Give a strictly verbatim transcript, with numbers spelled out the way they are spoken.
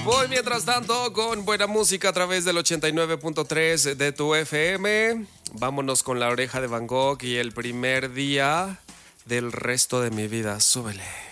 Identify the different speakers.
Speaker 1: Voy mientras tanto con buena música a través del ochenta y nueve punto tres de tu F M. Vámonos con La Oreja de Van Gogh y El Primer Día del Resto de Mi Vida. Súbele.